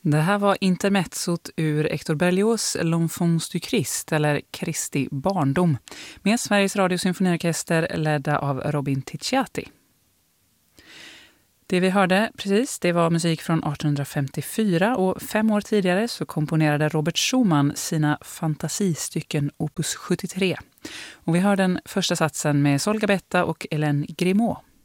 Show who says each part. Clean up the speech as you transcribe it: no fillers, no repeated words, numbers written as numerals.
Speaker 1: Det här var intermezzot ur Hector Berlioz L'Enfance du Christ, eller Kristi barndom, med Sveriges Radio Symfoniorkester ledda av Robin Ticciati. Det vi hörde precis, det var musik från 1854 och 5 år tidigare så komponerade Robert Schumann sina fantasistycken Opus 73. Och vi hör den första satsen med Sol Gabetta och Hélène Grimaud.